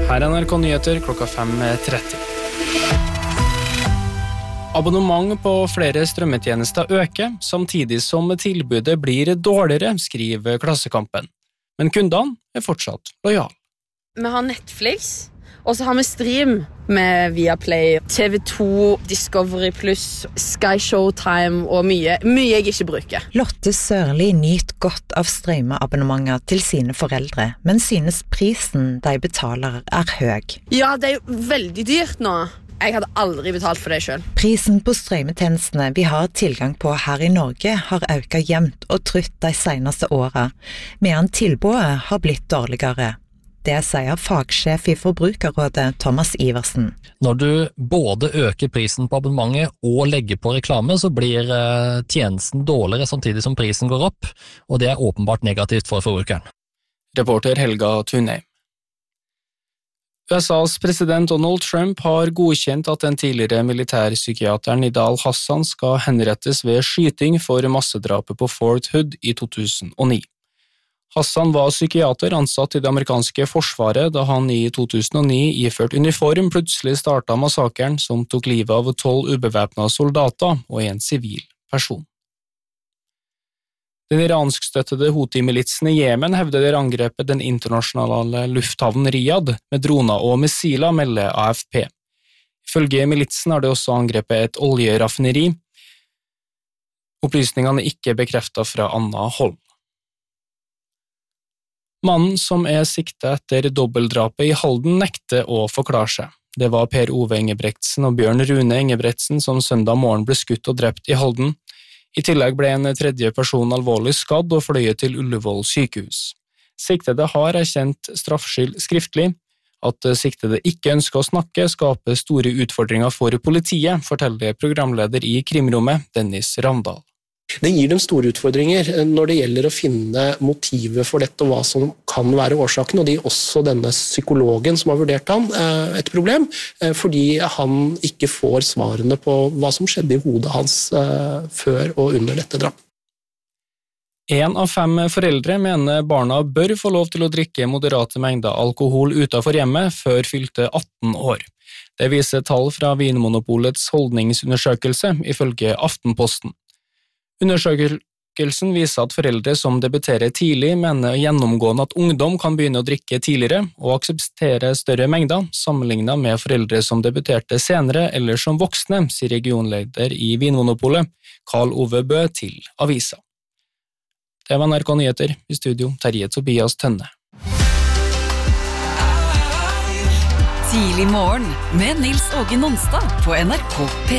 Her NRK Nyheter klokka 5:30. Abonnement på flere strømmetjenester øker, samtidig som tilbudet blir dårligere, skriver Klassekampen. Men kundene fortsatt lojale. Vi har Netflix, og så har vi stream med Viaplay, TV2, Discovery+, Sky Showtime og mye jeg ikke bruker. Lotte Sørli nyter godt av strømmeabonnementer til sine foreldre, men synes prisen de betaler høy. Ja, det jo veldig dyrt nå. Jeg hadde aldri betalt for det selv. Prisen på strømmetjenestene vi har tilgang på her i Norge har økt jevnt og trutt de seneste årene, medan tilbudet har blitt dårligere. Det sier fagsjef i Forbrukerrådet Thomas Iversen. Når du både øker prisen på abonnementet og legger på reklame, så blir tjenesten dårligere samtidig som prisen går opp, og det er åpenbart negativt for forbrukeren. Reporter Helga Thunheim. USAs president Donald Trump har godkjent at den tidligere militærpsykiateren Nidal Hassan skal henrettes ved skyting for massedrapet på Fort Hood i 2009. Hassan var psykiater ansatt i det amerikanske forsvaret da han i 2009 iført uniform plutselig startet massakren som tok livet av 12 ubevæpnede soldater og en sivil person. Den iranskstøttede Houthi-militsen i Jemen hevder angrepet den internasjonale lufthavnen Riyadh med droner og missiler, melder AFP. Ifølge militsen har det også angrepet et oljeraffineri. Opplysningene er ikke bekreftet fra annet hold. Mannen som siktet etter dobbeltdrapet i Halden nekter å forklare seg. Det var Per Ove Engebretsen og Bjørn Rune Engebretsen som søndag morgen ble skutt og drept i Halden. I tillegg ble en tredje person alvorlig skadd og fløyet til Ullevål sykehus. Siktede har erkjent straffskyld skriftlig. At siktede ikke ønsker å snakke skaper store utfordringer for politiet, forteller programleder i Krimrommet Dennis Ravndal. Det gir dem store utfordringer når det gjelder å finne motivet for dette og hva som kan være årsaken, og det gir også denne psykologen som har vurdert han et problem, fordi han ikke får svarene på hva som skjedde i hodet hans før og under dette drap. 1 av 5 foreldre mener barna bør få lov til å drikke moderate mengder alkohol utenfor hjemmet før fylte 18 år. Det viser tall fra Vinmonopolets holdningsundersøkelse, ifølge Aftenposten. Undersøkelsen viser at foreldre som debuterer tidlig mener gjennomgående at ungdom kan begynne å drikke tidligere og akseptere større mengder, sammenlignet med foreldre som debuterte senere eller som voksne, sier regionleder i Vinmonopolet, Karl Ove Bø til avisa. Det var NRK Nyheter, i studio Terje Tobias Tønne. Tidlig morgen med Nils Åge Nonstad på NRK P1.